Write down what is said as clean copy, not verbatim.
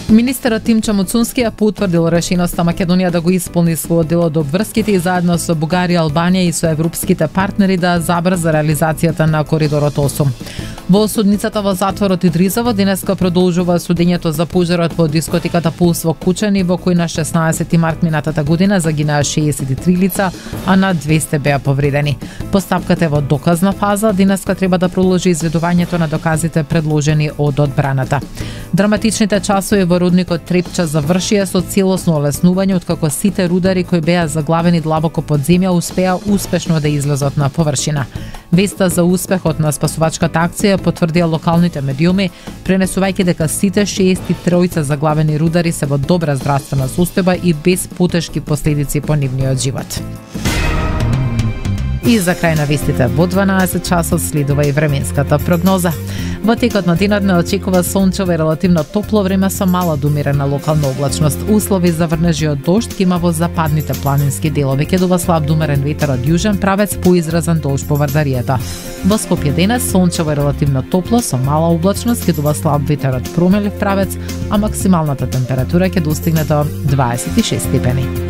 Министерот Тимчо Муцунски ја потврдил решеноста Македонија да го исполни својот дел од обврските и заедно со Бугарија, Албанија и со европските партнери да забрза реализацијата на коридорот 8. Во судницата во затворот Идризово денеска продолжува судењето за пожарот во дискотеката Пулс во Кучани, во кој на 16 март минатата година загинаа 63 лица, а над 200 беа повредени. Постапката е во доказна фаза, денеска треба да продолжи изведувањето на доказите предложени од одбраната. Драматичните часови во рудникот Трепча завршија со целосно олеснување, откако сите рудари кои беа заглавени длабоко под земја успеа успешно да излезат на површина. Веста за успехот на спасувачката акција потврдија локалните медиуми, пренесувајќи дека сите 63 заглавени рудари се во добра здравствена состојба и без потешки последици по нивниот живот. И за крај на вестите во 12 часот следува и временската прогноза. Во текот на денот не очекува сончево и релативно топло време со мала до умерена локална облачност. Услови за врнежиот дожд ќе има во западните планински делови, ќе дува слаб до умерен ветер од јужен правец, поизразен долж по Вардаријата. Во Скопје денес сончево и релативно топло со мала облачност, ќе дува слаб ветер од промелив правец, а максималната температура ќе достигне до 26 степени.